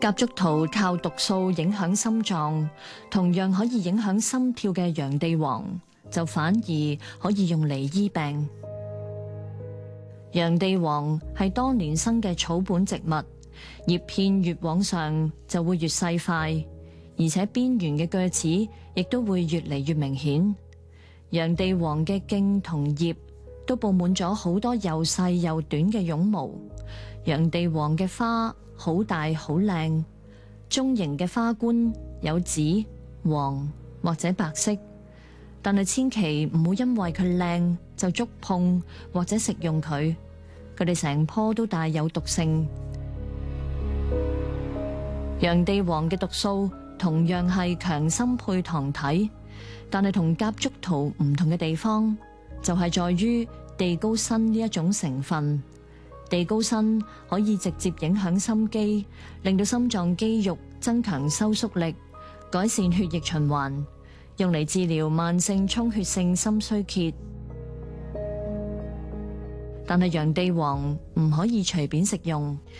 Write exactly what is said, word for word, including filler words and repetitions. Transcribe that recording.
夾竹桃靠毒素影響心臟，同樣可以影響心跳嘅洋地黃，就反而可以用嚟醫病。洋地黃係多年生嘅草本植物，葉片越往上就會越細塊，而且邊緣嘅鋸齒亦都會越嚟越明顯。洋地黃嘅莖同葉都佈滿咗好多又細又短嘅絨毛。洋地黃嘅花好大好靚，中型嘅花冠有紫、黃或者白色，但係千祈唔好因為佢靚就觸碰或者食用佢，佢哋成棵都帶有毒性。洋地黃嘅毒素同樣係強心配糖體，但係同夾竹桃唔同嘅地方就係在於地高辛呢一種成分。地高辛可以直接影響心肌，令到心臟肌肉增強收縮力，改善血液循環，用嚟治療慢性充血性心衰竭。但係洋地黃唔可以隨便食用。